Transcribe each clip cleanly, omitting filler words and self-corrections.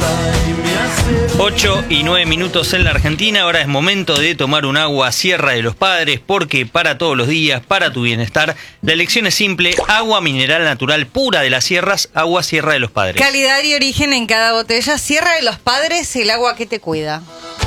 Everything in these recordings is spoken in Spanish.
8:09 en la Argentina. Ahora es momento de tomar un agua Sierra de los Padres, porque para todos los días, para tu bienestar, la elección es simple: agua mineral natural pura de las sierras, agua Sierra de los Padres. Calidad y origen en cada botella. Sierra de los Padres, el agua que te cuida.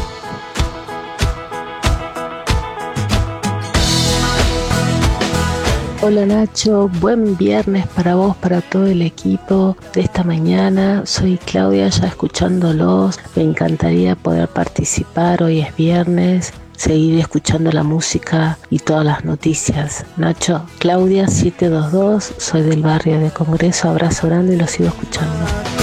Hola Nacho, buen viernes para vos, para todo el equipo de esta mañana. Soy Claudia, ya escuchándolos. Me encantaría poder participar, hoy es viernes, seguir escuchando la música y todas las noticias. Nacho, Claudia 722, soy del barrio de Congreso, abrazo grande y lo sigo escuchando.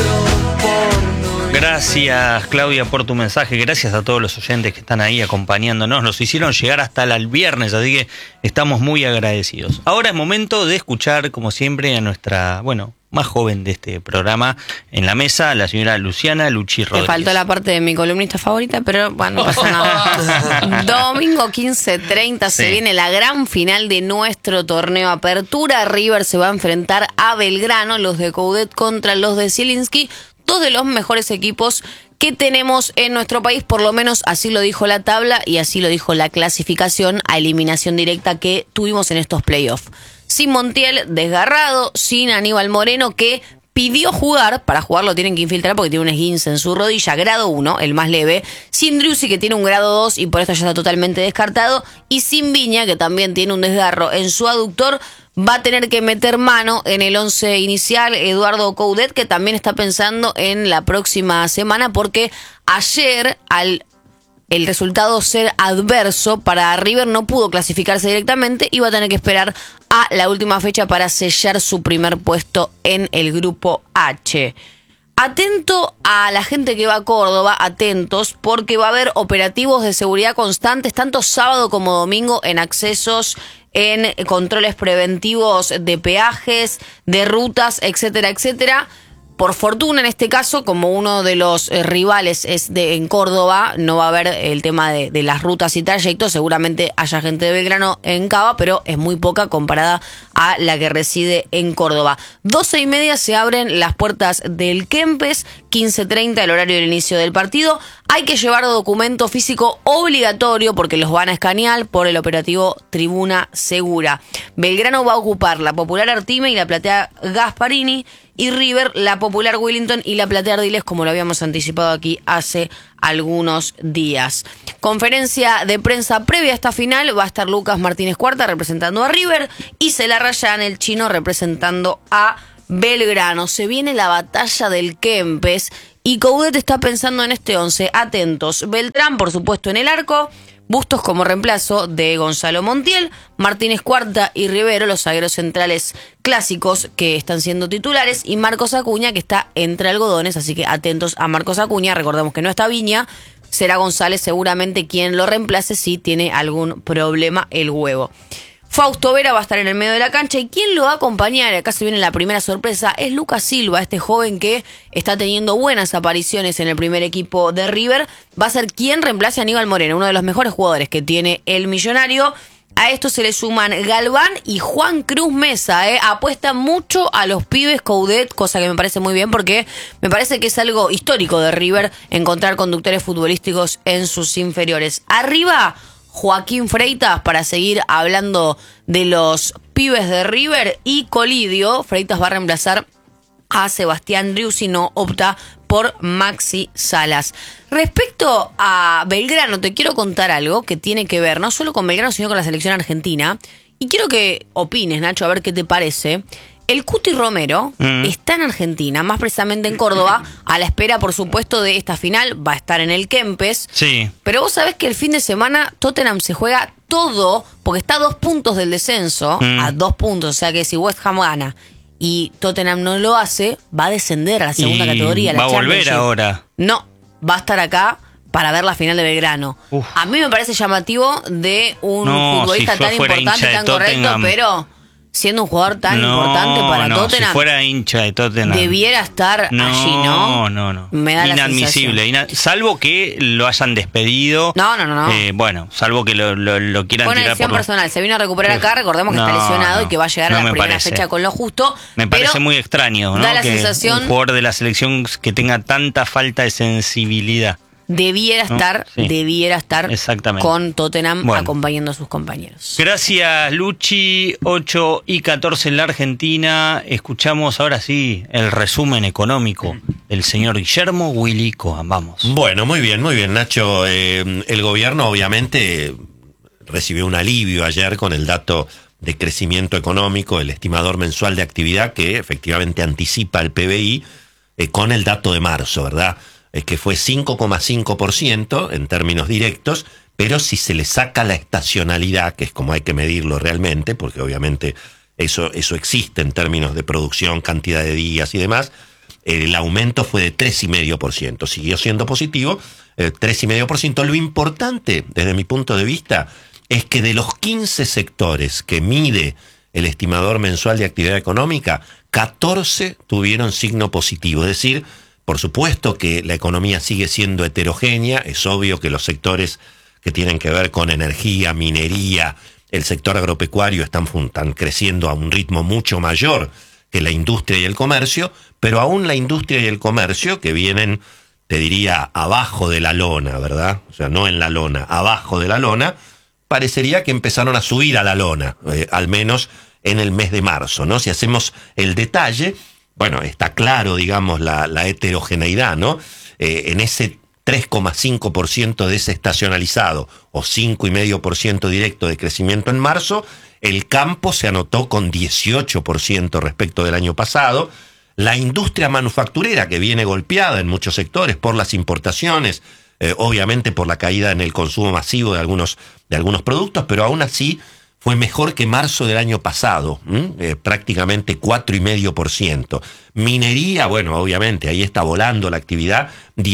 Gracias, Claudia, por tu mensaje. Gracias a todos los oyentes que están ahí acompañándonos. Nos hicieron llegar hasta el viernes, así que estamos muy agradecidos. Ahora es momento de escuchar, como siempre, a nuestra, más joven de este programa en la mesa, la señora Luciana Luchi Rodríguez. Me faltó la parte de mi columnista favorita, pero bueno, no pasa nada. Domingo 15:30 se viene la gran final de nuestro torneo Apertura. River se va a enfrentar a Belgrano, los de Coudet contra los de Zielinski. Dos de los mejores equipos que tenemos en nuestro país, por lo menos así lo dijo la tabla y así lo dijo la clasificación a eliminación directa que tuvimos en estos playoffs. Sin Montiel desgarrado, sin Aníbal Moreno, que pidió jugar, para jugar lo tienen que infiltrar porque tiene un esguince en su rodilla, grado 1, el más leve, sin Driussi, que tiene un grado 2 y por esto ya está totalmente descartado, y sin Viña, que también tiene un desgarro en su aductor. Va a tener que meter mano en el 11 inicial Eduardo Coudet, que también está pensando en la próxima semana, porque ayer, al el resultado ser adverso para River, no pudo clasificarse directamente y va a tener que esperar a la última fecha para sellar su primer puesto en el grupo H. Atento a la gente que va a Córdoba, atentos, porque va a haber operativos de seguridad constantes, tanto sábado como domingo, en accesos, en controles preventivos de peajes, de rutas, etcétera, etcétera. Por fortuna, en este caso, como uno de los rivales es en Córdoba, no va a haber el tema de las rutas y trayectos. Seguramente haya gente de Belgrano en Cava, pero es muy poca comparada a la que reside en Córdoba. 12:30 se abren las puertas del Kempes, 15:30 el horario del inicio del partido. Hay que llevar documento físico obligatorio porque los van a escanear por el operativo Tribuna Segura. Belgrano va a ocupar la Popular Artime y la Platea Gasparini, y River la Popular Willington y la Platea Ardiles, como lo habíamos anticipado aquí hace algunos días. Conferencia de prensa previa a esta final, va a estar Lucas Martínez Cuarta representando a River y Celarrayán, el chino, representando a Belgrano. Se viene la batalla del Kempes y Coudet está pensando en este 11. Atentos: Beltrán, por supuesto, en el arco, Bustos como reemplazo de Gonzalo Montiel, Martínez Cuarta y Rivero, los zagueros centrales clásicos que están siendo titulares, y Marcos Acuña, que está entre algodones, así que atentos a Marcos Acuña. Recordemos que no está Viña, será González seguramente quien lo reemplace si tiene algún problema el huevo. Fausto Vera va a estar en el medio de la cancha, y quien lo va a acompañar, acá se viene la primera sorpresa, es Lucas Silva, este joven que está teniendo buenas apariciones en el primer equipo de River. Va a ser quien reemplace a Aníbal Moreno, uno de los mejores jugadores que tiene el Millonario. A esto se le suman Galván y Juan Cruz Mesa. Apuesta mucho a los pibes Coudet, cosa que me parece muy bien porque me parece que es algo histórico de River encontrar conductores futbolísticos en sus inferiores. Arriba, Joaquín Freitas, para seguir hablando de los pibes de River, y Colidio. Freitas va a reemplazar a Sebastián Driussi, no opta por Maxi Salas. Respecto a Belgrano, te quiero contar algo que tiene que ver no solo con Belgrano, sino con la selección argentina. Y quiero que opines, Nacho, a ver qué te parece. El Cuti Romero está en Argentina, más precisamente en Córdoba, a la espera, por supuesto, de esta final. Va a estar en el Kempes. Sí. Pero vos sabés que el fin de semana Tottenham se juega todo, porque está a 2 puntos del descenso, a 2 puntos. O sea que si West Ham gana y Tottenham no lo hace, va a descender a la segunda categoría. Va a volver ahora. No, va a estar acá para ver la final de Belgrano. Uf. A mí me parece llamativo de un futbolista tan importante y tan correcto, pero siendo un jugador tan importante para Tottenham. Si fuera hincha de Tottenham, debiera estar allí, ¿no? No. Me da inadmisible. Salvo que lo hayan despedido. No. Bueno, salvo que lo quieran Fue una tirar decisión por personal. Se vino a recuperar acá. Recordemos que está lesionado y que va a llegar a la primera fecha con lo justo. Me parece muy extraño, ¿no? Da la que sensación, un jugador de la selección que tenga tanta falta de sensibilidad. Debiera estar con Tottenham acompañando a sus compañeros. Gracias, Luchi. 8:14 en la Argentina. Escuchamos ahora sí el resumen económico del señor Guillermo Willy Cohen. Vamos. Bueno, muy bien, Nacho. El gobierno obviamente recibió un alivio ayer con el dato de crecimiento económico, el estimador mensual de actividad que efectivamente anticipa el PBI con el dato de marzo, ¿verdad? Que fue 5,5% en términos directos, pero si se le saca la estacionalidad, que es como hay que medirlo realmente, porque obviamente eso existe en términos de producción, cantidad de días y demás, el aumento fue de 3,5%. Siguió siendo positivo, 3,5%. Lo importante, desde mi punto de vista, es que de los 15 sectores que mide el estimador mensual de actividad económica, 14 tuvieron signo positivo, es decir, por supuesto que la economía sigue siendo heterogénea, es obvio que los sectores que tienen que ver con energía, minería, el sector agropecuario están creciendo a un ritmo mucho mayor que la industria y el comercio, pero aún la industria y el comercio, que vienen, te diría, abajo de la lona, ¿verdad? O sea, no en la lona, abajo de la lona, parecería que empezaron a subir a la lona, al menos en el mes de marzo, ¿no? Si hacemos el detalle, bueno, está claro, digamos, la heterogeneidad, ¿no? En ese 3,5% desestacionalizado o 5,5% directo de crecimiento en marzo, el campo se anotó con 18% respecto del año pasado. La industria manufacturera, que viene golpeada en muchos sectores por las importaciones, obviamente por la caída en el consumo masivo de algunos productos, pero aún así fue mejor que marzo del año pasado, prácticamente 4,5%. Minería, bueno, obviamente ahí está volando la actividad,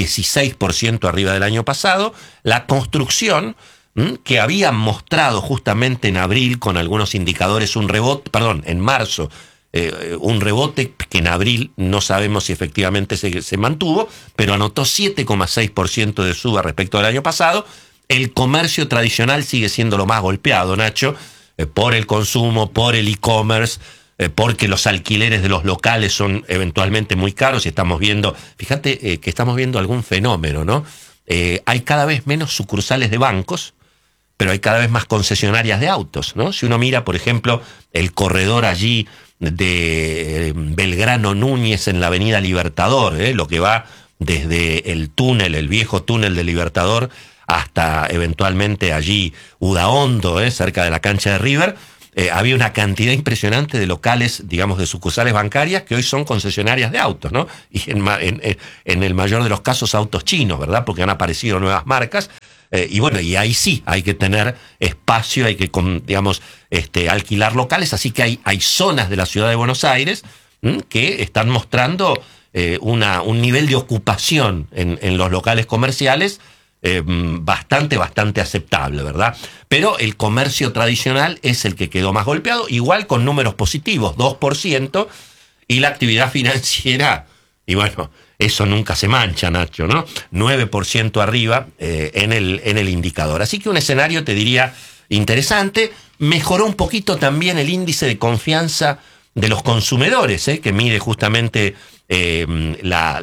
16% arriba del año pasado. La construcción, que había mostrado justamente en abril con algunos indicadores en marzo, un rebote que en abril no sabemos si efectivamente se mantuvo, pero anotó 7,6% de suba respecto al año pasado. El comercio tradicional sigue siendo lo más golpeado, Nacho, por el consumo, por el e-commerce, porque los alquileres de los locales son eventualmente muy caros y estamos viendo, fíjate que estamos viendo algún fenómeno, ¿no? Hay cada vez menos sucursales de bancos, pero hay cada vez más concesionarias de autos, ¿no? Si uno mira, por ejemplo, el corredor allí de Belgrano Núñez en la avenida Libertador, lo que va desde el viejo túnel de Libertador, hasta eventualmente allí Udaondo, cerca de la cancha de River, había una cantidad impresionante de locales, digamos, de sucursales bancarias que hoy son concesionarias de autos, ¿no? Y en el mayor de los casos autos chinos, ¿verdad? Porque han aparecido nuevas marcas. Y bueno, y ahí sí hay que tener espacio, hay que, digamos, alquilar locales, así que hay zonas de la ciudad de Buenos Aires que están mostrando un nivel de ocupación en los locales comerciales bastante aceptable, ¿verdad? Pero el comercio tradicional es el que quedó más golpeado, igual con números positivos, 2%, y la actividad financiera, y bueno, eso nunca se mancha, Nacho, ¿no? 9% arriba en el indicador. Así que un escenario, te diría, interesante. Mejoró un poquito también el índice de confianza de los consumidores, que mide justamente en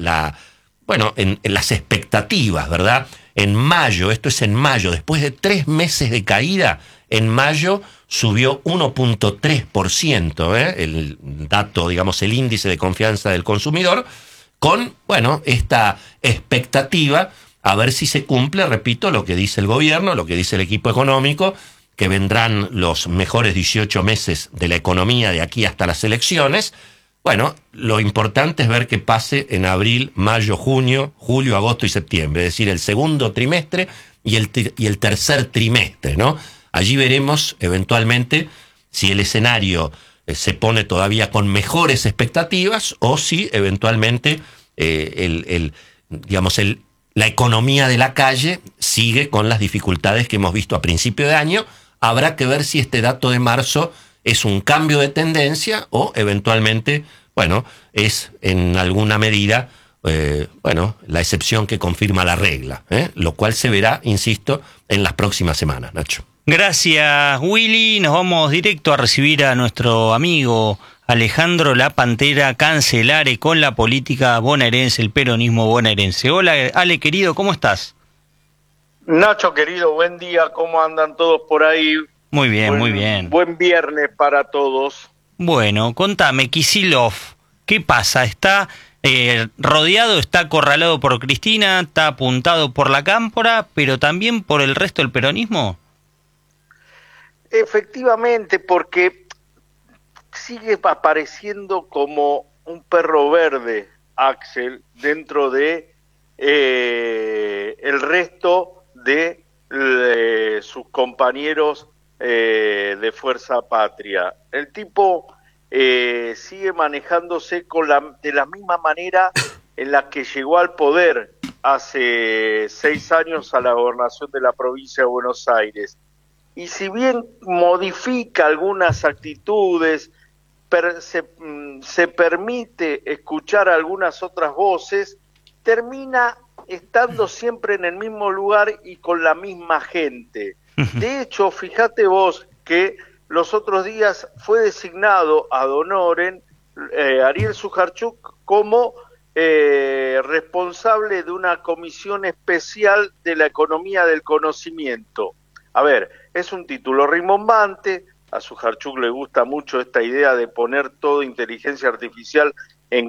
las expectativas, ¿verdad? En mayo, esto es en mayo, después de 3 meses de caída, en mayo subió 1,3%, el dato, digamos, el índice de confianza del consumidor, con, bueno, esta expectativa a ver si se cumple, repito, lo que dice el gobierno, lo que dice el equipo económico, que vendrán los mejores 18 meses de la economía de aquí hasta las elecciones. Bueno, lo importante es ver qué pase en abril, mayo, junio, julio, agosto y septiembre, es decir, el segundo trimestre y el tercer trimestre, ¿no? Allí veremos eventualmente si el escenario se pone todavía con mejores expectativas o si eventualmente la economía de la calle sigue con las dificultades que hemos visto a principio de año. Habrá que ver si este dato de marzo es un cambio de tendencia o eventualmente, bueno, es en alguna medida, la excepción que confirma la regla, lo cual se verá, insisto, en las próximas semanas, Nacho. Gracias, Willy. Nos vamos directo a recibir a nuestro amigo Alejandro La Pantera Cancelare con la política bonaerense, el peronismo bonaerense. Hola, Ale, querido, ¿cómo estás? Nacho, querido, buen día. ¿Cómo andan todos por ahí? Muy bien, muy bien. Buen viernes para todos. Bueno, contame, Kicillof, ¿qué pasa? ¿Está rodeado, está acorralado por Cristina, está apuntado por la Cámpora, pero también por el resto del peronismo? Efectivamente, porque sigue apareciendo como un perro verde, Axel, dentro de el resto de sus compañeros de Fuerza Patria. El tipo sigue manejándose de la misma manera en la que llegó al poder hace 6 años a la gobernación de la provincia de Buenos Aires. Y si bien modifica algunas actitudes, se permite escuchar algunas otras voces, termina estando siempre en el mismo lugar y con la misma gente. De hecho, fíjate vos que los otros días fue designado ad honorem Ariel Sujarchuk como responsable de una comisión especial de la economía del conocimiento. A ver, es un título rimbombante, a Sujarchuk le gusta mucho esta idea de poner toda inteligencia artificial en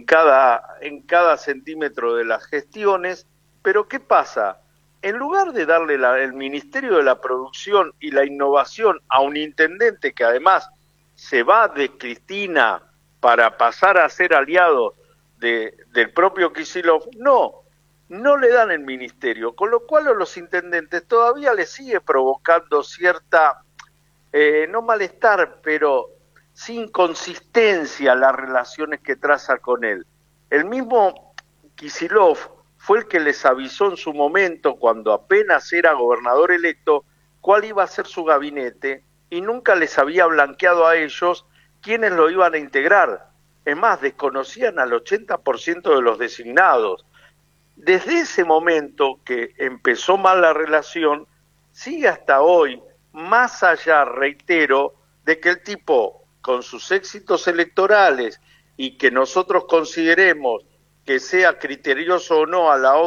cada centímetro de las gestiones, pero ¿qué pasa? En lugar de darle el Ministerio de la Producción y la Innovación a un intendente que además se va de Cristina para pasar a ser aliado del propio Kicillof, no le dan el ministerio, con lo cual a los intendentes todavía les sigue provocando cierta, no malestar, pero sin inconsistencia las relaciones que traza con él. El mismo Kicillof fue el que les avisó en su momento, cuando apenas era gobernador electo, cuál iba a ser su gabinete, y nunca les había blanqueado a ellos quiénes lo iban a integrar. Es más, desconocían al 80% de los designados. Desde ese momento que empezó mal la relación, sigue hasta hoy, más allá, reitero, de que el tipo, con sus éxitos electorales y que nosotros consideremos que sea criterioso o no a la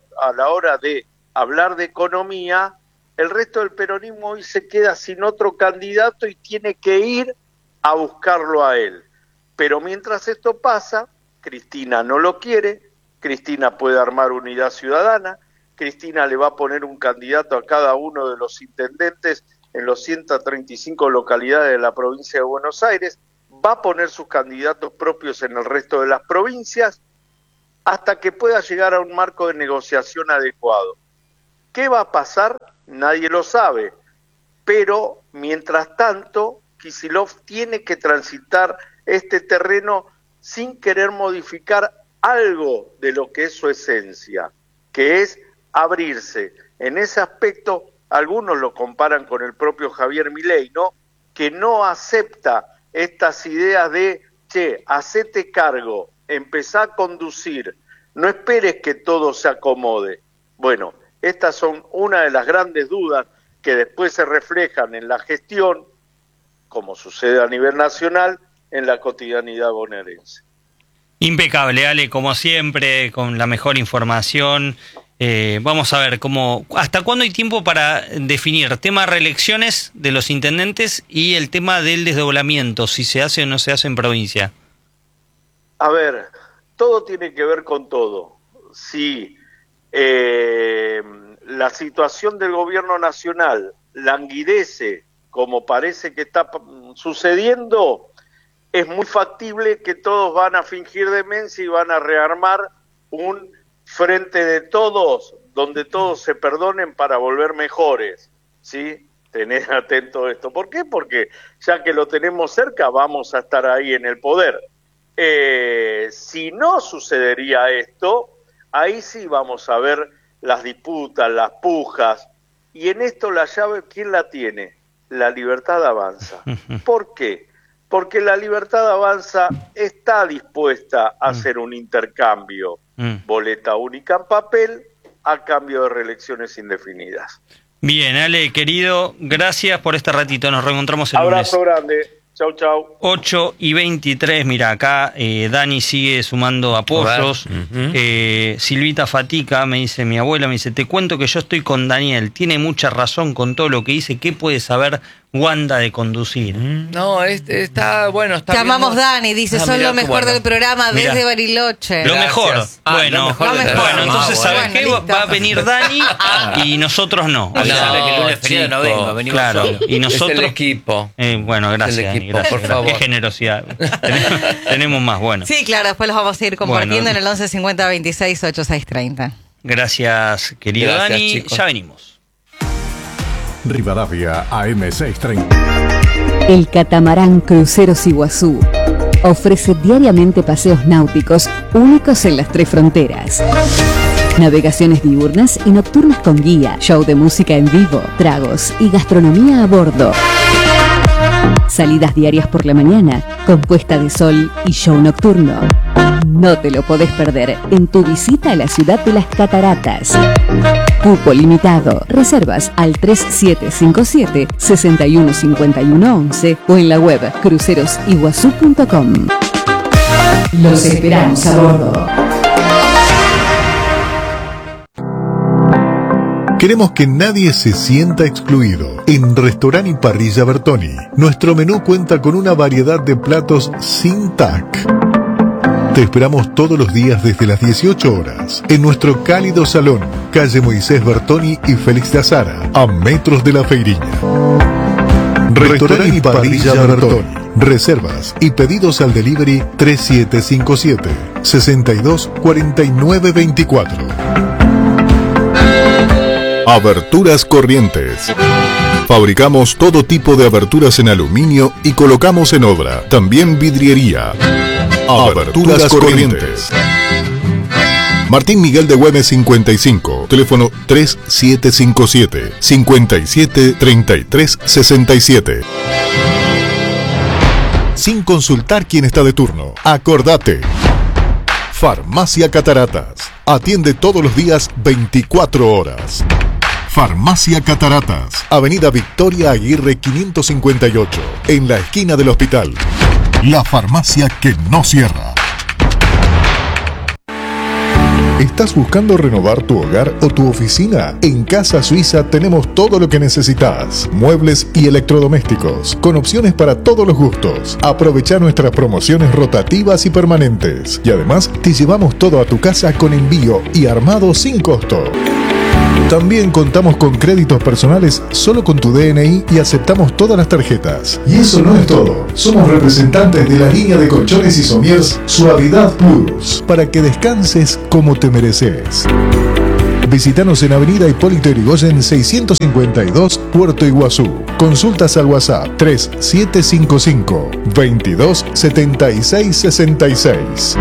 hora de hablar de economía, el resto del peronismo hoy se queda sin otro candidato y tiene que ir a buscarlo a él. Pero mientras esto pasa, Cristina no lo quiere, Cristina puede armar unidad ciudadana, Cristina le va a poner un candidato a cada uno de los intendentes en los 135 localidades de la provincia de Buenos Aires, va a poner sus candidatos propios en el resto de las provincias, hasta que pueda llegar a un marco de negociación adecuado. ¿Qué va a pasar? Nadie lo sabe, pero mientras tanto, Kicillof tiene que transitar este terreno sin querer modificar algo de lo que es su esencia, que es abrirse. En ese aspecto, algunos lo comparan con el propio Javier Milei, ¿no? Que no acepta estas ideas de, hacete cargo, empezá a conducir, no esperes que todo se acomode. Bueno, estas son una de las grandes dudas que después se reflejan en la gestión, como sucede a nivel nacional, en la cotidianidad bonaerense. Impecable, Ale, como siempre, con la mejor información. Vamos a ver hasta cuándo hay tiempo para definir tema de reelecciones de los intendentes y el tema del desdoblamiento, si se hace o no se hace en provincia. A ver, todo tiene que ver con todo. Si la situación del gobierno nacional languidece, como parece que está sucediendo, es muy factible que todos van a fingir demencia y van a rearmar un frente de todos, donde todos se perdonen para volver mejores, ¿sí? Tened atento a esto. ¿Por qué? Porque ya que lo tenemos cerca, vamos a estar ahí en el poder. Si no sucedería esto, ahí sí vamos a ver las disputas, las pujas, y en esto la llave, ¿quién la tiene? La Libertad Avanza. ¿Por qué? porque la Libertad Avanza está dispuesta a hacer un intercambio, boleta única en papel a cambio de reelecciones indefinidas. Bien, Ale, querido, gracias por este ratito. Nos reencontramos el lunes. Abrazo grande. Chau, chau. 8:23, mira, acá Dani sigue sumando apoyos. Silvita Fatica me dice, mi abuela me dice, te cuento que yo estoy con Daniel, tiene mucha razón con todo lo que dice, ¿qué puede saber Wanda de conducir? No, está bueno. Está Te amamos, viendo... Dani, dice, son mirá, lo mejor bueno. del programa Mirá. desde Bariloche. Lo mejor. Gracias. Bueno, lo mejor del bueno, programa. entonces, ¿sabes Bueno, qué? listo. Va a venir Dani y nosotros no. No, O sea, que el lunes feriado no vengo, venimos claro, solos. y nosotros... Es el equipo. Bueno, gracias, el Dani, equipo, gracias, por gracias. favor. Qué generosidad. Tenemos más, bueno. Sí, claro, después los vamos a ir compartiendo Bueno. en el 11 50 26 86 30. Gracias, querido Gracias, Dani. chicos. Ya venimos. Rivadavia AM630. El catamarán Cruceros Iguazú ofrece diariamente paseos náuticos únicos en las 3 fronteras. Navegaciones diurnas y nocturnas con guía, show de música en vivo, tragos y gastronomía a bordo. Salidas diarias por la mañana, con puesta de sol y show nocturno. No te lo podés perder en tu visita a la ciudad de las cataratas. Cupo limitado. Reservas al 3757-615111 o en la web crucerosiguazú.com. Los esperamos a bordo. Queremos que nadie se sienta excluido. En Restaurant y Parrilla Bertoni, nuestro menú cuenta con una variedad de platos sin TAC. Te esperamos todos los días desde las 18 horas en nuestro cálido salón, calle Moisés Bertoni y Félix de Azara, a metros de la Feiriña. Restaurant y Parrilla Bertoni. Reservas y pedidos al delivery 3757 62 49 24. Aberturas Corrientes. Fabricamos todo tipo de aberturas en aluminio y colocamos en obra. También vidriería. Aberturas Corrientes. Martín Miguel de Güemes 55. Teléfono 3757 57 33 67. Sin consultar quién está de turno. Acordate. Farmacia Cataratas. Atiende todos los días 24 horas. Farmacia Cataratas, Avenida Victoria Aguirre 558, en la esquina del hospital. La farmacia que no cierra. ¿Estás buscando renovar tu hogar o tu oficina? En Casa Suiza tenemos todo lo que necesitas. Muebles y electrodomésticos, con opciones para todos los gustos. Aprovecha nuestras promociones rotativas y permanentes. Y además, te llevamos todo a tu casa con envío y armado sin costo. También contamos con créditos personales solo con tu DNI y aceptamos todas las tarjetas. Y eso no es todo. Somos representantes de la línea de colchones y somiers Suavidad Plus, para que descanses como te mereces. Visítanos en Avenida Hipólito Yrigoyen 652, Puerto Iguazú. Consultas al WhatsApp 3755 22 76 66.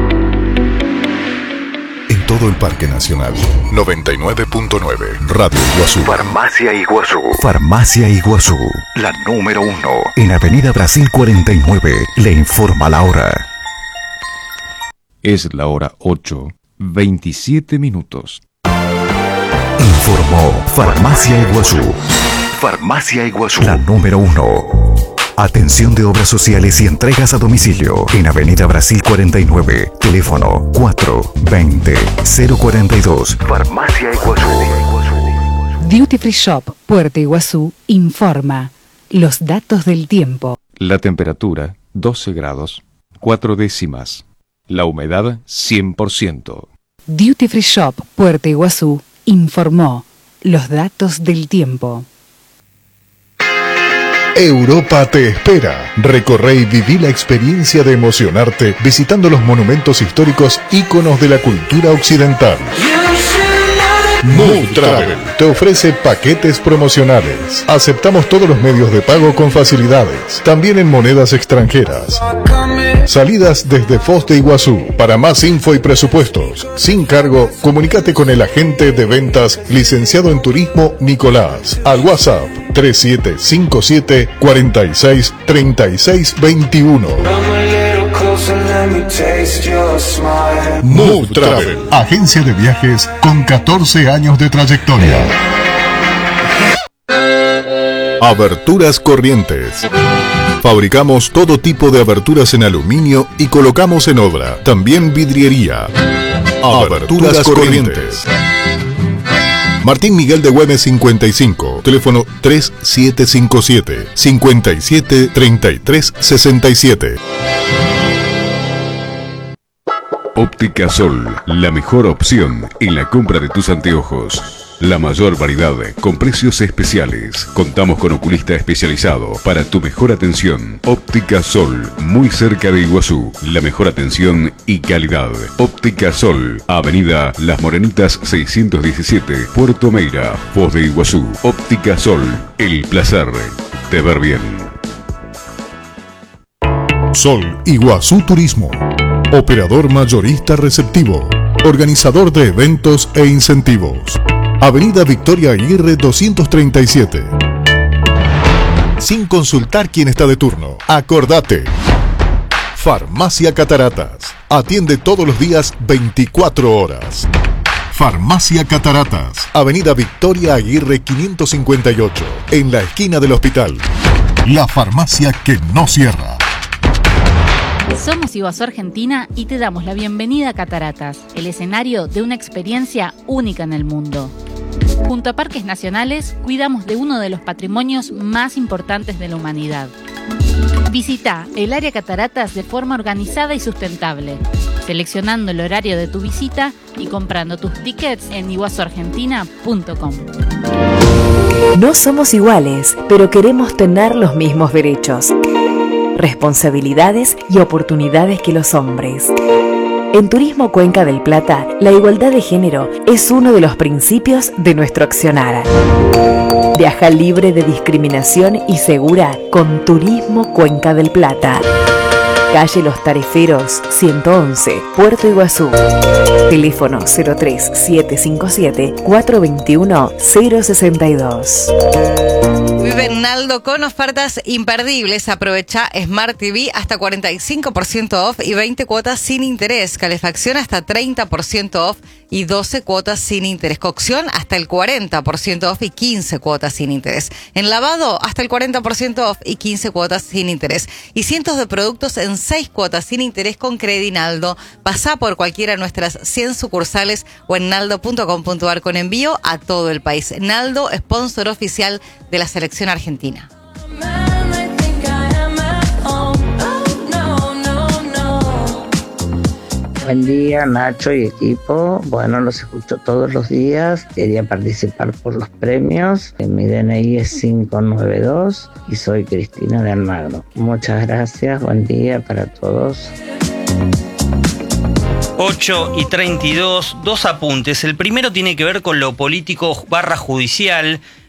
En todo el Parque Nacional 99.9 Radio Iguazú. Farmacia Iguazú. Farmacia Iguazú, la número 1. En Avenida Brasil 49. Le informa la hora. Es la hora 8:27. Informó Farmacia Iguazú. Farmacia Iguazú, la número 1. Atención de obras sociales y entregas a domicilio en Avenida Brasil 49. Teléfono 420-042. Farmacia Iguazú. Duty Free Shop Puerto Iguazú informa los datos del tiempo. La temperatura 12 grados 4 décimas. La humedad 100%. Duty Free Shop Puerto Iguazú informó los datos del tiempo. Europa te espera. Recorre y viví la experiencia de emocionarte visitando los monumentos históricos íconos de la cultura occidental. Mood Travel te ofrece paquetes promocionales. Aceptamos todos los medios de pago con facilidades, también en monedas extranjeras. Salidas desde Foz de Iguazú. Para más info y presupuestos, sin cargo, comunícate con el agente de ventas licenciado en turismo Nicolás al WhatsApp 3757-463621. Mood Travel, agencia de viajes con 14 años de trayectoria. Aberturas Corrientes. Fabricamos todo tipo de aberturas en aluminio y colocamos en obra. También vidriería. Aberturas Corrientes. Martín Miguel de Güemes 55, teléfono 3757-573367. Óptica Sol, la mejor opción en la compra de tus anteojos. La mayor variedad con precios especiales. Contamos con oculista especializado para tu mejor atención. Óptica Sol, muy cerca de Iguazú. La mejor atención y calidad. Óptica Sol, Avenida Las Morenitas 617, Puerto Meira, Foz de Iguazú. Óptica Sol, el placer de ver bien. Sol Iguazú Turismo. Operador mayorista receptivo. Organizador de eventos e incentivos. Avenida Victoria Aguirre 237. Sin consultar quién está de turno. Acordate. Farmacia Cataratas. Atiende todos los días 24 horas. Farmacia Cataratas. Avenida Victoria Aguirre 558. En la esquina del hospital. La farmacia que no cierra. Somos Iguazú Argentina y te damos la bienvenida a Cataratas, el escenario de una experiencia única en el mundo. Junto a Parques Nacionales, cuidamos de uno de los patrimonios más importantes de la humanidad. Visita el área Cataratas de forma organizada y sustentable, seleccionando el horario de tu visita y comprando tus tickets en iguazuargentina.com. No somos iguales, pero queremos tener los mismos derechos, responsabilidades y oportunidades que los hombres. En Turismo Cuenca del Plata, la igualdad de género es uno de los principios de nuestro accionar. Viaja libre de discriminación y segura con Turismo Cuenca del Plata. Calle Los Tareferos, 111, Puerto Iguazú. Teléfono 03-757-421-062. Vive en Naldo con ofertas imperdibles. Aprovecha Smart TV hasta 45% off y 20 cuotas sin interés. Calefacción hasta 30% off y 12 cuotas sin interés. Cocción hasta el 40% off y 15 cuotas sin interés. En lavado hasta el 40% off y 15 cuotas sin interés. Y cientos de productos en 6 cuotas sin interés con Credinaldo. Pasá por cualquiera de nuestras 100 sucursales o en naldo.com.ar con envío a todo el país. Naldo, sponsor oficial de la selección argentina. Buen día, Nacho y equipo. Bueno, los escucho todos los días. Quería participar por los premios. Mi DNI es 592 y soy Cristina de Almagro. Muchas gracias. Buen día para todos. 8:32, dos apuntes. El primero tiene que ver con lo político / judicial.